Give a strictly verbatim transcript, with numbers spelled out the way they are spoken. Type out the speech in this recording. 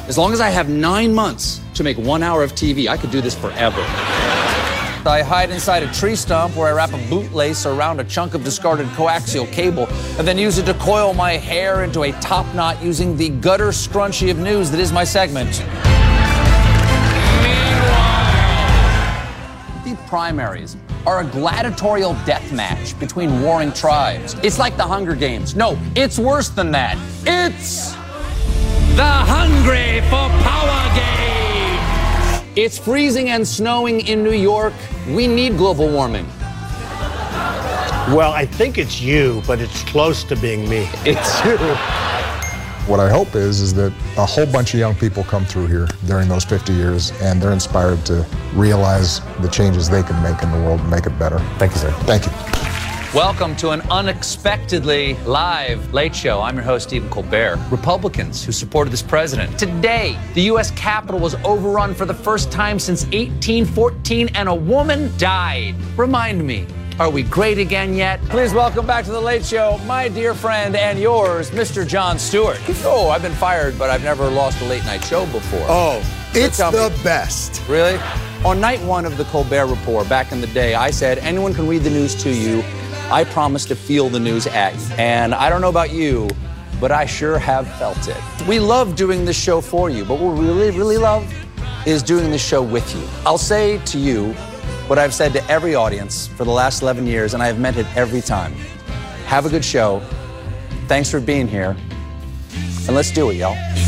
As long as I have nine months to make one hour of T V, I could do this forever. I hide inside a tree stump where I wrap a bootlace around a chunk of discarded coaxial cable and then use it to coil my hair into a top knot using the gutter scrunchie of news that is my segment. Meanwhile, the primaries are a gladiatorial death match between warring tribes. It's like the Hunger Games. No, it's worse than that. It's the Hungry for Power Game. It's freezing and snowing in New York. We need global warming. Well, I think it's you, but it's close to being me. It's you. What I hope is, is that a whole bunch of young people come through here during those fifty years and they're inspired to realize the changes they can make in the world and make it better. Thank you, sir. Thank you. Welcome to an unexpectedly live Late Show. I'm your host, Stephen Colbert. Republicans who supported this president. Today, the U S Capitol was overrun for the first time since eighteen fourteen, and a woman died. Remind me, are we great again yet? Please welcome back to the Late Show, my dear friend and yours, Mister Jon Stewart. Oh, I've been fired, but I've never lost a late night show before. Oh, it's Tell the me. best. Really? On night one of the Colbert Report back in the day, I said, anyone can read the news to you. I promise to feel the news at you. And I don't know about you, but I sure have felt it. We love doing this show for you, but what we really, really love is doing this show with you. I'll say to you what I've said to every audience for the last eleven years, and I have meant it every time. Have a good show. Thanks for being here. And let's do it, y'all.